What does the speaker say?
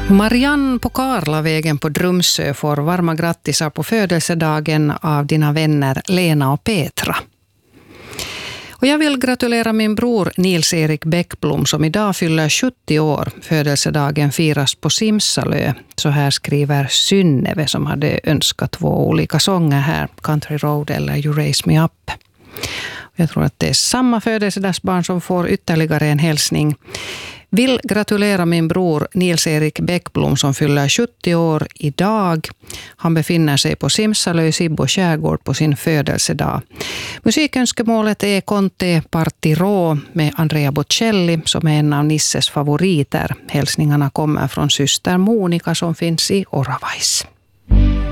Marianne på Karlavägen på Drumsö får varma grattisar på födelsedagen av dina vänner Lena och Petra. Och jag vill gratulera min bror Nils-Erik Bäckblom som idag fyller 70 år. Födelsedagen firas på Simsalö. Så här skriver Synneve som hade önskat 2 olika sånger här. Country Road eller You Raise Me Up. Jag tror att det är samma födelsedagsbarn som får ytterligare en hälsning. Vill gratulera min bror Nils-Erik Bäckblom som fyller 70 år idag. Han befinner sig på Simsalö i Sibbo skärgård på sin födelsedag. Musikönskemålet är Conte Partirò med Andrea Bocelli som är en av Nisses favoriter. Hälsningarna kommer från syster Monica som finns i Oravais.